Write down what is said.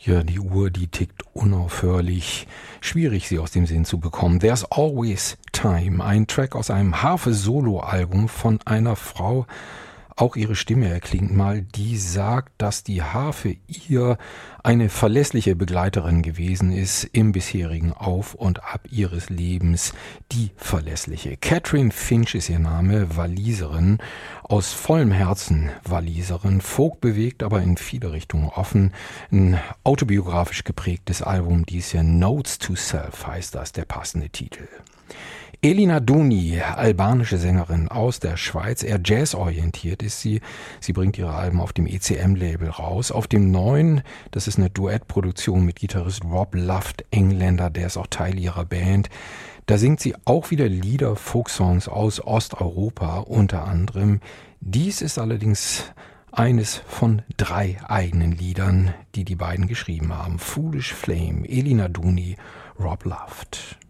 Ja, die Uhr, die tickt unaufhörlich. Schwierig, sie aus dem Sinn zu bekommen. There's Always Time, ein Track aus einem Harfe-Solo-Album von einer Frau. Auch ihre Stimme erklingt mal, die sagt, dass die Harfe ihr eine verlässliche Begleiterin gewesen ist im bisherigen Auf und Ab ihres Lebens. Die verlässliche. Catherine Finch ist ihr Name, Waliserin, aus vollem Herzen Waliserin, Folk bewegt, aber in viele Richtungen offen. Ein autobiografisch geprägtes Album, dies hier Notes to Self heißt das, der passende Titel. Elina Duni, albanische Sängerin aus der Schweiz, eher jazzorientiert ist sie. Sie bringt ihre Alben auf dem ECM-Label raus. Auf dem neuen, das ist eine Duettproduktion mit Gitarrist Rob Luft, Engländer, der ist auch Teil ihrer Band. Da singt sie auch wieder Lieder, Folksongs aus Osteuropa unter anderem. Dies ist allerdings eines von 3 eigenen Liedern, die die beiden geschrieben haben. Foolish Flame, Elina Duni, Rob Luft.